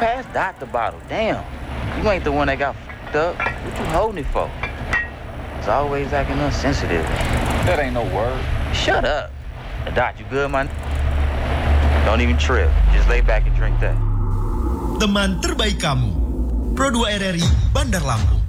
pass Dot the bottle. Damn. You ain't the one that got fucked up. What you holding it for? It's always acting insensitive. That ain't no word. Shut up. Dot, you good, man? Don't even trip. Just lay back and drink that. Teman terbaik kamu. Pro 2 RRI Bandar Lampung.